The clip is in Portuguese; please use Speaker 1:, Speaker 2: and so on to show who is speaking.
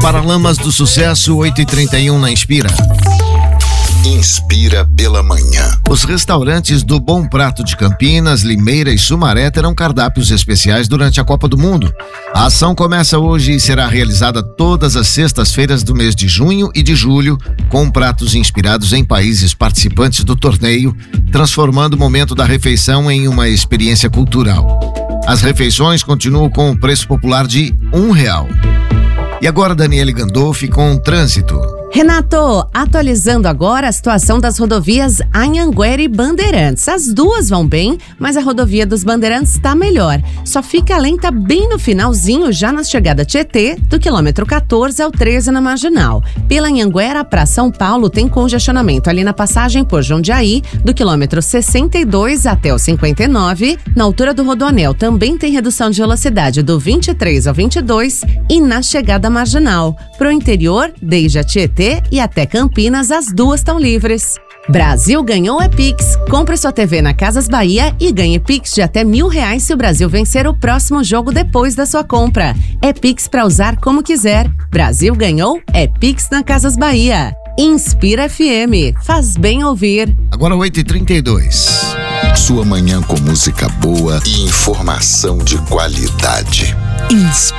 Speaker 1: Paralamas do Sucesso, 8h31 na Inspira.
Speaker 2: Inspira pela manhã.
Speaker 1: Os restaurantes do Bom Prato de Campinas, Limeira e Sumaré terão cardápios especiais durante a Copa do Mundo. A ação começa hoje e será realizada todas as sextas-feiras do mês de junho e de julho, com pratos inspirados em países participantes do torneio, transformando o momento da refeição em uma experiência cultural. As refeições continuam com o preço popular de R$1. E agora Daniele Gandolfi com trânsito.
Speaker 3: Renato, atualizando agora a situação das rodovias Anhanguera e Bandeirantes. As duas vão bem, mas a rodovia dos Bandeirantes está melhor. Só fica lenta bem no finalzinho, já na chegada Tietê, do quilômetro 14 ao 13 na Marginal. Pela Anhanguera para São Paulo tem congestionamento ali na passagem por Jundiaí, do quilômetro 62 até o 59. Na altura do Rodoanel também tem redução de velocidade do 23 ao 22 e na chegada Marginal. Pro interior, desde a Tietê e até Campinas, as duas estão livres. Brasil ganhou é Pix. Compre sua TV na Casas Bahia e ganhe Pix de até R$1.000 se o Brasil vencer o próximo jogo depois da sua compra. É Pix para usar como quiser. Brasil ganhou é Pix na Casas Bahia. Inspira FM. Faz bem ouvir.
Speaker 1: Agora 8h32.
Speaker 2: Sua manhã com música boa e informação de qualidade.